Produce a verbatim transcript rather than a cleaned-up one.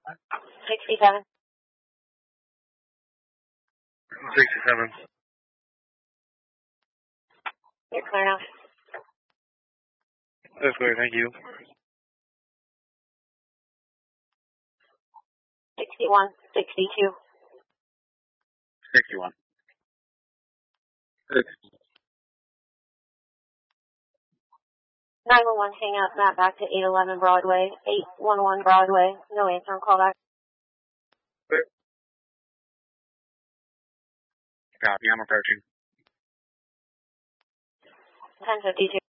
sixty-seven. sixty-seven. You're clear now. That's clear, thank you. sixty-one, sixty-two. sixty-one. sixty. nine one one, hang up, Matt, back to eight eleven Broadway, eight one one Broadway, no answer on callback. Clear. Copy, I'm approaching. ten fifty-two.